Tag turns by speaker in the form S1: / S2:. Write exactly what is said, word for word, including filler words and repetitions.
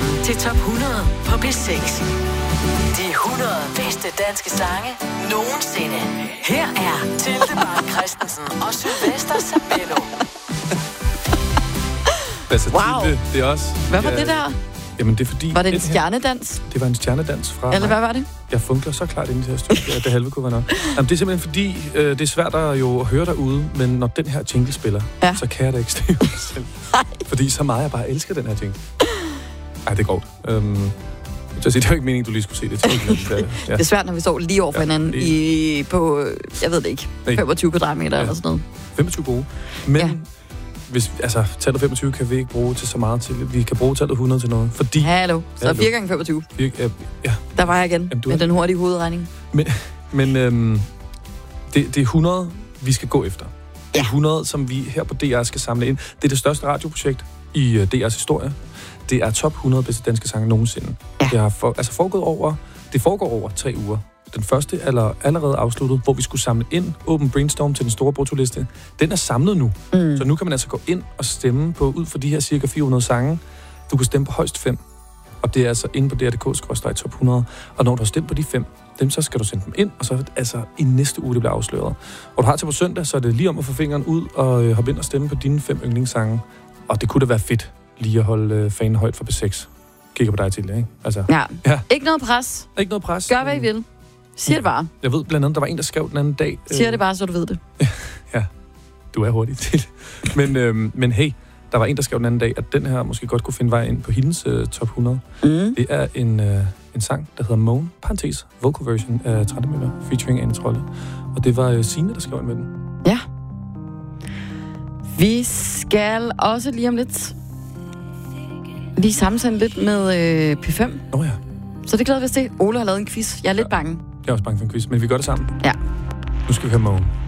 S1: til top hundrede på B seks. De hundrede bedste danske sange nogensinde. Her er Tilde Mark Christensen og Sylvester Sabello.
S2: Altså,
S3: Wow.
S2: Tilde, det er også...
S3: Hvad var
S2: ja,
S3: det der?
S2: Jamen, det er fordi...
S3: Var det en
S2: den her-
S3: stjernedans?
S2: Det var en stjernedans fra...
S3: Eller hvad var det?
S2: Jeg funkler så klart ind i det her stykke, at det halve kunne være nok. Jamen, det er simpelthen fordi, øh, det er svært at jo høre derude, men når den her jingle spiller,
S3: Ja.
S2: så kan jeg da ikke stå mig selv. Fordi så meget jeg bare elsker den her jingle. Ej, det er grovt. Øhm, så det er jo ikke meningen, du lige skulle se det. Til, ja.
S3: Det er svært, når vi står lige over for
S2: Ja,
S3: hinanden
S2: lige-
S3: i, på, jeg ved det ikke,
S2: Nej.
S3: femogtyve kvadratmeter
S2: Ja.
S3: eller sådan noget.
S2: femogtyve gode. Men
S3: Ja.
S2: ja. hvis, altså, tallet femogtyve kan vi ikke bruge til så meget til. Vi kan bruge tallet hundrede til noget, fordi...
S3: Hallo, så
S2: Hallo.
S3: fire gange femogtyve.
S2: Vi, ja, ja,
S3: Der var jeg igen
S2: Jamen, du
S3: med
S2: er-
S3: den hurtige hovedregning.
S2: Men, men øhm, det, det er hundrede, vi skal gå efter. Det er hundrede, som vi her på D R skal samle ind. Det er det største radioprojekt i uh, D R's historie. Det er top hundrede bedste danske sange nogensinde.
S3: Ja.
S2: Det har for, altså foregået over, det foregår over tre uger. Den første er allerede afsluttet, hvor vi skulle samle ind Open Brainstorm til den store bruttoliste. Den er samlet nu, mm. så nu kan man altså gå ind og stemme på, ud for de her cirka fire hundrede sange. Du kan stemme på højst fem, og det er altså inde på D R punktum D K skråstreg top hundrede. Og når du har stemt på de fem, dem så skal du sende dem ind, og så altså i næste uge, det bliver afsløret. Og du har til på søndag, så er det lige om at få fingeren ud og øh, hoppe ind og stemme på dine fem yndlingssange. Og det kunne da være fedt lige at holde øh, fanen højt for B seks. Kigger på dig til det, ikke? Altså,
S3: Ja.
S2: Ja.
S3: Ikke noget pres.
S2: ikke noget pres.
S3: Gør, hvad I vil. Siger det bare.
S2: Jeg ved blandt andet, der var en, der skrev den anden dag...
S3: Siger det bare, så du ved det.
S2: Du er hurtig til. Men, øhm, men hey, der var en, der skrev den anden dag, at den her måske godt kunne finde vej ind på hendes øh, top hundrede.
S3: Mm.
S2: Det er en, øh, en sang, der hedder Moan, parentes, vocal version af Trættemøller, featuring Ane Trolle. Og det var øh, Signe, der skrev ind med den.
S3: Ja. Vi skal også lige om lidt lige sammensende lidt med øh, P fem.
S2: Nå ja,
S3: Så det glæder vi os til. Ole har lavet en quiz. Jeg er lidt bange.
S2: jeg er også bange for en quiz, men vi gør det sammen.
S3: Ja.
S2: Nu skal vi have Moan.